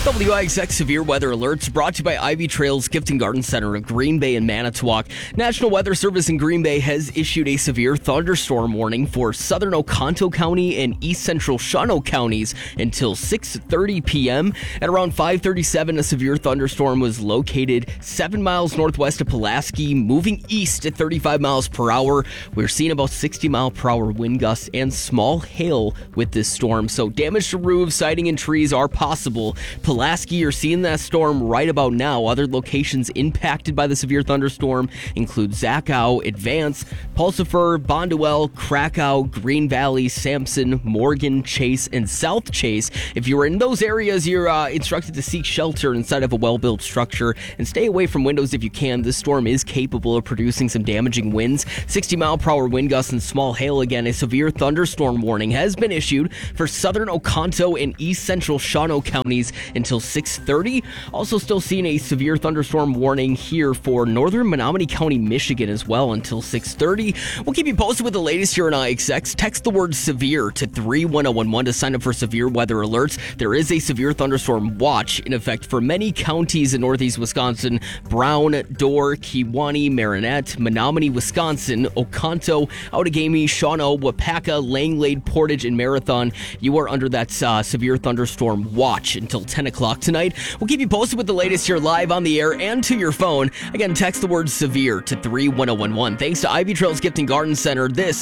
WIXX severe weather alerts brought to you by Ivy Trails Gift and Garden Center of Green Bay and Manitowoc. National Weather Service in Green Bay has issued a severe thunderstorm warning for southern Oconto County and east central Shawano counties until 6:30 p.m. At around 5:37, a severe thunderstorm was located 7 miles northwest of Pulaski, moving east at 35 miles per hour. We're seeing about 60 mile per hour wind gusts and small hail with this storm, so damage to roofs, siding, and trees are possible. Pulaski, you're seeing that storm right about now. Other locations impacted by the severe thunderstorm include Zachau, Advance, Pulsifer, Bonduel, Krakow, Green Valley, Sampson, Morgan, Chase, and South Chase. If you're in those areas, you're instructed to seek shelter inside of a well-built structure and stay away from windows if you can. This storm is capable of producing some damaging winds. 60 mile per hour wind gusts and small hail again. A severe thunderstorm warning has been issued for southern Oconto and east central Shawano counties until 6:30. Also still seeing a severe thunderstorm warning here for northern Menominee County, Michigan as well until 6:30. We'll keep you posted with the latest here in IXX. Text the word severe to 31011 to sign up for severe weather alerts. There is a severe thunderstorm watch in effect for many counties in northeast Wisconsin: Brown, Door, Kewaunee, Marinette, Menominee, Wisconsin, Oconto, Outagamie, Shawano, Wapaka, Langlade, Portage, and Marathon. You are under that severe thunderstorm watch until 10 o'clock tonight. We'll keep you posted with the latest here live on the air and to your phone. Again, text the word severe to 31011. Thanks to Ivy Trails Gift and Garden Center. This